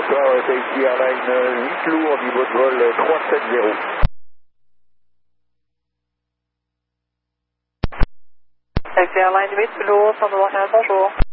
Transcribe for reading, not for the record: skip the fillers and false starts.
bonsoir, Tahiti Airlines 8 lourd, niveau de vol 370. Tahiti Airlines 8 lourd, bonjour.